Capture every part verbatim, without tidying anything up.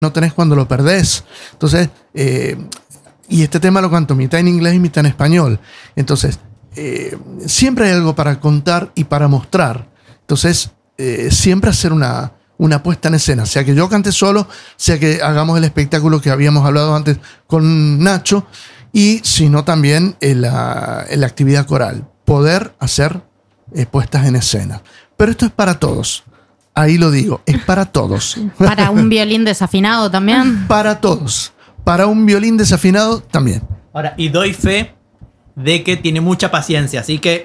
no tenés cuando lo perdés. Entonces, eh, y este tema lo canto mitad en inglés y mitad en español. Entonces, eh, siempre hay algo para contar y para mostrar. Entonces, eh, siempre hacer una, una puesta en escena, sea que yo cante solo, sea que hagamos el espectáculo que habíamos hablado antes con Nacho, y si no también en la, en la actividad coral, poder hacer eh, puestas en escena. Pero esto es para todos. Ahí lo digo, es para todos. ¿Para un violín desafinado también? Para todos. Para un violín desafinado también. Ahora, y doy fe de que tiene mucha paciencia, así que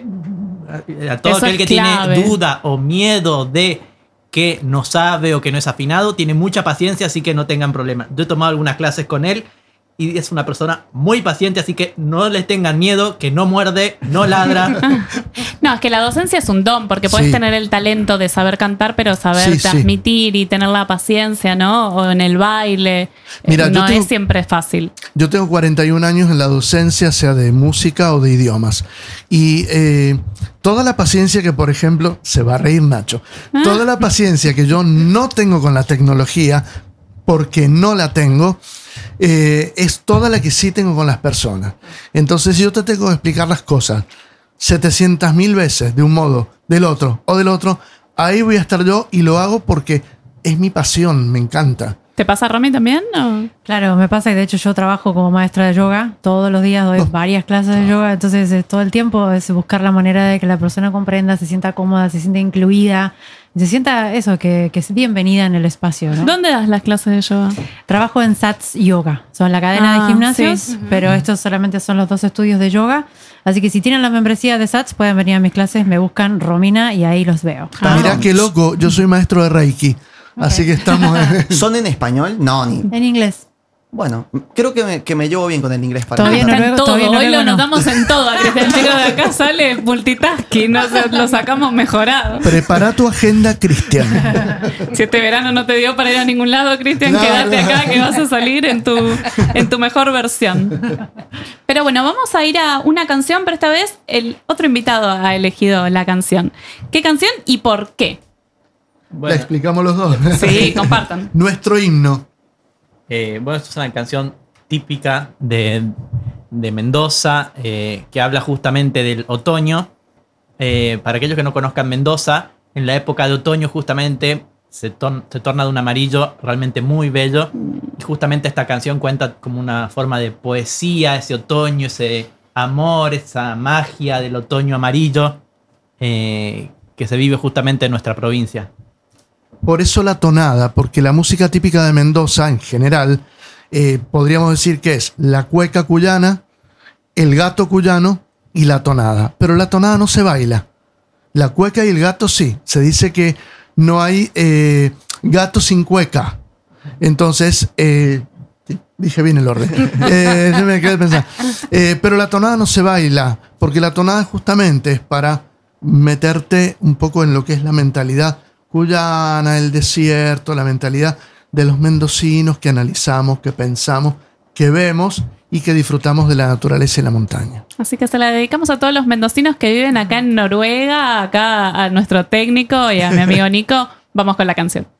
a todo Eso aquel que es clave. tiene duda o miedo de que no sabe o que no es afinado, tiene mucha paciencia, así que no tengan problema. Yo he tomado algunas clases con él y es una persona muy paciente, así que no les tengan miedo, que no muerde, no ladra. No, es que la docencia es un don, porque puedes Sí. tener el talento de saber cantar, pero saber Sí, sí. transmitir y tener la paciencia, ¿no? O en el baile. Mira, eh, yo no tengo- es siempre fácil. Yo tengo cuarenta y un años en la docencia, sea de música o de idiomas. Y eh, toda la paciencia que, por ejemplo, se va a reír Nacho, toda la paciencia que yo no tengo con la tecnología, porque no la tengo, eh, es toda la que sí tengo con las personas. Entonces, si yo te tengo que explicar las cosas setecientas mil veces de un modo, del otro o del otro, ahí voy a estar yo y lo hago porque es mi pasión, me encanta. ¿Te pasa, Romy, también? ¿O? Claro, me pasa que de hecho yo trabajo como maestra de yoga. Todos los días doy Oh. varias clases de yoga. Entonces eh, todo el tiempo es buscar la manera de que la persona comprenda, se sienta cómoda, se sienta incluida, se sienta eso, que, que es bienvenida en el espacio, ¿no? ¿Dónde das las clases de yoga? Trabajo en Sats Yoga. Son la cadena Ah, de gimnasios, sí. pero estos solamente son los dos estudios de yoga. Así que si tienen la membresía de Sats, pueden venir a mis clases, me buscan Romina y ahí los veo. Ah. Mirá qué loco, yo soy maestro de Reiki. Así que estamos... ¿Son en español? No, ni. En inglés. Bueno, creo que me, que me llevo bien con el inglés para Todavía Está noruego, en todo. todavía Hoy noruego lo no. notamos en todo. A Cristian Chico de acá sale multitasking. No sé, lo sacamos mejorado. Prepara tu agenda, Cristian. Si este verano no te dio para ir a ningún lado, Cristian, No, quédate no. acá que vas a salir en tu, en tu mejor versión. Pero bueno, vamos a ir a una canción, pero esta vez el otro invitado ha elegido la canción. ¿Qué canción y por qué? La Bueno, explicamos los dos. Sí, compartan. Nuestro himno. eh, bueno, esto es una canción típica de, de Mendoza, eh, que habla justamente del otoño. Eh, para aquellos que no conozcan Mendoza, en la época de otoño justamente se, tor- se torna de un amarillo realmente muy bello. Y justamente esta canción cuenta como una forma de poesía, ese otoño, ese amor, esa magia del otoño amarillo eh, que se vive justamente en nuestra provincia. Por eso la tonada, porque la música típica de Mendoza en general, eh, podríamos decir que es la cueca cuyana, el gato cuyano y la tonada. Pero la tonada no se baila. La cueca y el gato sí. Se dice que no hay eh, gato sin cueca. Entonces, eh, dije bien el orden. Eh, no me quedé pensando. Eh, pero la tonada no se baila, porque la tonada justamente es para meterte un poco en lo que es la mentalidad cuyana, el desierto, la mentalidad de los mendocinos que analizamos, que pensamos, que vemos y que disfrutamos de la naturaleza y la montaña. Así que se la dedicamos a todos los mendocinos que viven acá en Noruega, acá a nuestro técnico y a mi amigo Nico. Vamos con la canción.